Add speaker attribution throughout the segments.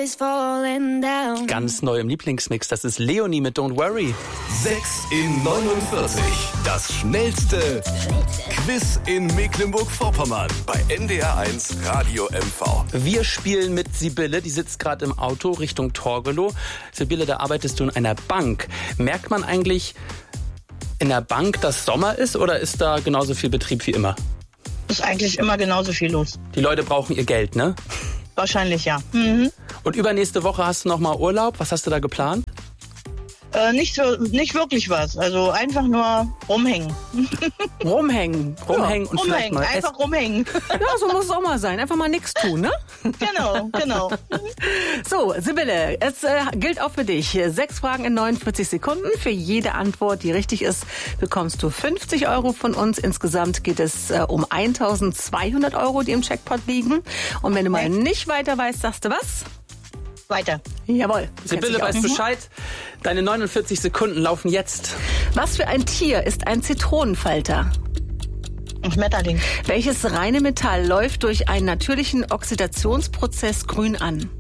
Speaker 1: is falling down.
Speaker 2: Ganz neu im Lieblingsmix, das ist Leonie mit Don't Worry.
Speaker 3: 6 in 49. Das schnellste Quiz in Mecklenburg-Vorpommern bei NDR1 Radio MV.
Speaker 2: Wir spielen mit Sibylle, die sitzt gerade im Auto Richtung Torgelow. Sibylle, da arbeitest du in einer Bank. Merkt man eigentlich in der Bank, dass Sommer ist, oder ist da genauso viel Betrieb wie immer?
Speaker 4: Ist eigentlich immer genauso viel los.
Speaker 2: Die Leute brauchen ihr Geld, ne?
Speaker 4: Wahrscheinlich, ja. Mhm.
Speaker 2: Und übernächste Woche hast du noch mal Urlaub. Was hast du da geplant?
Speaker 4: Nicht wirklich was. Also einfach nur rumhängen.
Speaker 2: Rumhängen und vielleicht mal
Speaker 4: einfach rumhängen.
Speaker 5: Ja, so muss es auch mal sein. Einfach mal nichts tun, ne?
Speaker 4: Genau.
Speaker 5: So, Sibylle, es gilt auch für dich. 6 Fragen in 49 Sekunden. Für jede Antwort, die richtig ist, bekommst du 50 € von uns. Insgesamt geht es um 1.200 €, die im Jackpot liegen. Und wenn du mal nicht weiter weißt, sagst du was?
Speaker 4: Weiter.
Speaker 5: Jawohl.
Speaker 2: Sibylle weiß Bescheid. Deine 49 Sekunden laufen jetzt.
Speaker 5: Was für ein Tier ist ein Zitronenfalter?
Speaker 4: Ein Schmetterling.
Speaker 5: Welches reine Metall läuft durch einen natürlichen Oxidationsprozess grün an?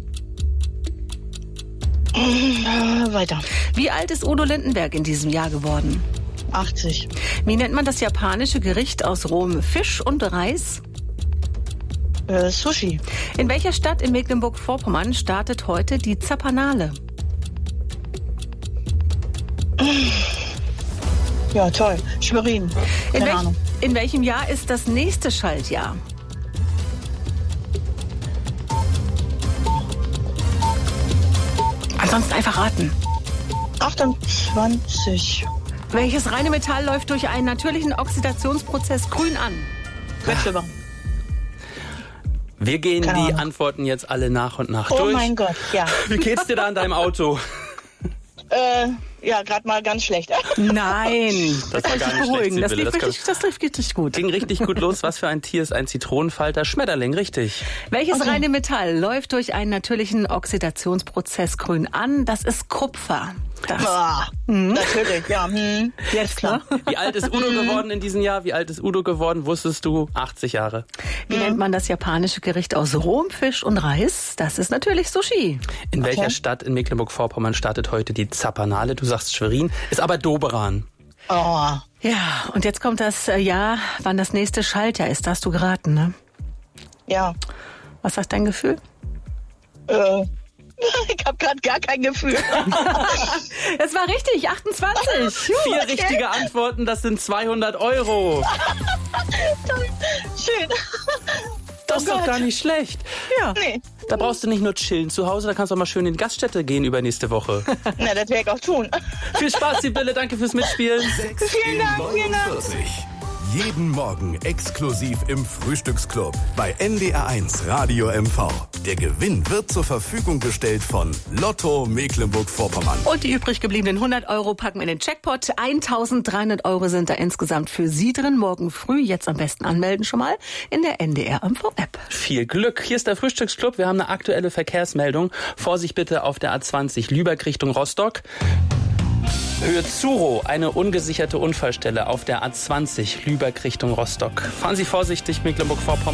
Speaker 4: Weiter.
Speaker 5: Wie alt ist Udo Lindenberg in diesem Jahr geworden?
Speaker 4: 80.
Speaker 5: Wie nennt man das japanische Gericht aus rohem Fisch und Reis?
Speaker 4: Sushi.
Speaker 5: In welcher Stadt in Mecklenburg-Vorpommern startet heute die Zapanale?
Speaker 4: Ja, toll. Schwerin. Keine Ahnung.
Speaker 5: In welchem Jahr ist das nächste Schaltjahr? Ansonsten einfach raten.
Speaker 4: 28.
Speaker 5: Welches reine Metall läuft durch einen natürlichen Oxidationsprozess grün an?
Speaker 4: Quecksilber.
Speaker 2: Wir gehen die Antworten jetzt alle nach und nach durch.
Speaker 4: Oh mein Gott, ja.
Speaker 2: Wie geht's dir da in deinem Auto?
Speaker 4: Ja, gerade mal ganz schlecht.
Speaker 5: Nein,
Speaker 2: Das war gar nicht schlecht,
Speaker 5: das
Speaker 2: Sibylle.
Speaker 5: lief richtig gut.
Speaker 2: Ging richtig gut los. Was für ein Tier ist ein Zitronenfalter? Schmetterling, richtig.
Speaker 5: Welches reine Metall läuft durch einen natürlichen Oxidationsprozess grün an? Das ist Kupfer.
Speaker 4: Natürlich, ja.
Speaker 5: Jetzt klar.
Speaker 2: Wie alt ist Udo geworden in diesem Jahr? Wie alt ist Udo geworden? Wusstest du? 80 Jahre.
Speaker 5: Wie nennt man das japanische Gericht aus rohem Fisch und Reis? Das ist natürlich Sushi.
Speaker 2: In welcher Stadt in Mecklenburg-Vorpommern startet heute die Zapanale? Du sagst Schwerin, ist aber Doberan.
Speaker 4: Oh.
Speaker 5: Ja, und jetzt kommt das Jahr, wann das nächste Schaltjahr ist. Da hast du geraten, ne?
Speaker 4: Ja.
Speaker 5: Was sagt dein Gefühl?
Speaker 4: Ich habe gerade gar kein Gefühl.
Speaker 5: Es war richtig, 28.
Speaker 2: 4 richtige Antworten, das sind 200 €.
Speaker 4: Schön.
Speaker 2: Das ist doch gar nicht schlecht.
Speaker 5: Ja.
Speaker 4: Nee.
Speaker 2: Da brauchst du nicht nur chillen zu Hause, da kannst du auch mal schön in die Gaststätte gehen übernächste Woche.
Speaker 4: Na, das werde ich auch tun.
Speaker 2: Viel Spaß, Sibylle, danke fürs Mitspielen.
Speaker 3: 6
Speaker 4: Vielen
Speaker 3: in
Speaker 4: Dank,
Speaker 3: 49. Jeden Morgen exklusiv im Frühstücksclub bei NDR1 Radio MV. Der Gewinn wird zur Verfügung gestellt von Lotto Mecklenburg-Vorpommern.
Speaker 5: Und die übrig gebliebenen 100 € packen wir in den Jackpot. 1.300 € sind da insgesamt für Sie drin. Morgen früh, jetzt am besten anmelden schon mal in der NDR MV App.
Speaker 2: Viel Glück. Hier ist der Frühstücksclub. Wir haben eine aktuelle Verkehrsmeldung. Vorsicht bitte auf der A20 Lübeck Richtung Rostock. Höhe Zuro, eine ungesicherte Unfallstelle auf der A20 Lübeck Richtung Rostock. Fahren Sie vorsichtig, Mecklenburg-Vorpommern.